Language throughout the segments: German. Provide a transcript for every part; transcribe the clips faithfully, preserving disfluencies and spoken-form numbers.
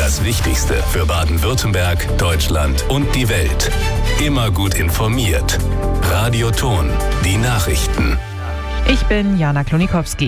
Das Wichtigste für Baden-Württemberg, Deutschland und die Welt. Immer gut informiert. Radio Thon, die Nachrichten. Ich bin Jana Klonikowski.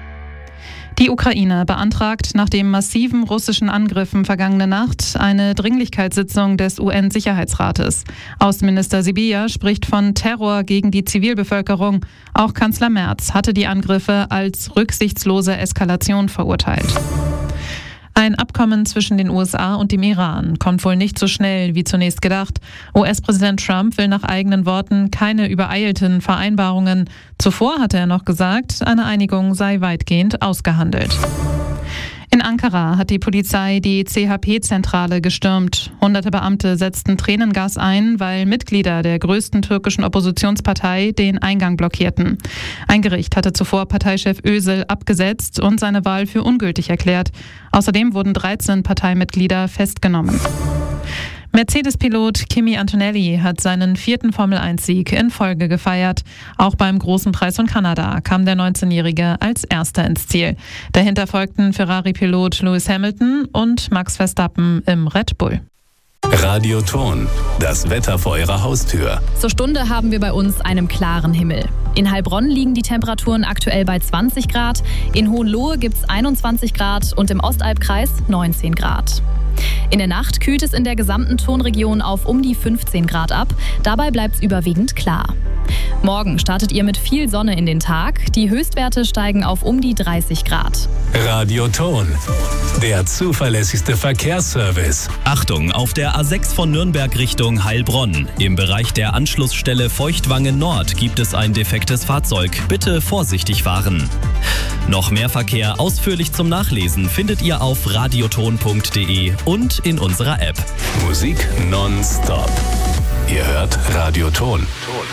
Die Ukraine beantragt nach den massiven russischen Angriffen vergangene Nacht eine Dringlichkeitssitzung des U N-Sicherheitsrates. Außenminister Sybiha spricht von Terror gegen die Zivilbevölkerung. Auch Kanzler Merz hatte die Angriffe als rücksichtslose Eskalation verurteilt. Ein Abkommen zwischen den U S A und dem Iran kommt wohl nicht so schnell wie zunächst gedacht. U S-Präsident Trump will nach eigenen Worten keine übereilten Vereinbarungen. Zuvor hatte er noch gesagt, eine Einigung sei weitgehend ausgehandelt. In Ankara hat die Polizei die C H P-Zentrale gestürmt. Hunderte Beamte setzten Tränengas ein, weil Mitglieder der größten türkischen Oppositionspartei den Eingang blockierten. Ein Gericht hatte zuvor Parteichef Özil abgesetzt und seine Wahl für ungültig erklärt. Außerdem wurden dreizehn Parteimitglieder festgenommen. Mercedes-Pilot Kimi Antonelli hat seinen vierten Formel eins Sieg in Folge gefeiert. Auch beim Großen Preis von Kanada kam der neunzehnjährige als Erster ins Ziel. Dahinter folgten Ferrari-Pilot Lewis Hamilton und Max Verstappen im Red Bull. Radio Thon, das Wetter vor Ihrer Haustür. Zur Stunde haben wir bei uns einen klaren Himmel. In Heilbronn liegen die Temperaturen aktuell bei zwanzig Grad, in Hohenlohe gibt es einundzwanzig Grad und im Ostalbkreis neunzehn Grad. In der Nacht kühlt es in der gesamten Thonregion auf um die fünfzehn Grad ab. Dabei bleibt es überwiegend klar. Morgen startet ihr mit viel Sonne in den Tag. Die Höchstwerte steigen auf um die dreißig Grad. Radio Thon, der zuverlässigste Verkehrsservice. Achtung, auf der A sechs von Nürnberg Richtung Heilbronn. Im Bereich der Anschlussstelle Feuchtwangen Nord gibt es ein defektes Fahrzeug. Bitte vorsichtig fahren. Noch mehr Verkehr ausführlich zum Nachlesen findet ihr auf radioton punkt de und in unserer App. Musik nonstop. Ihr hört Radio Thon.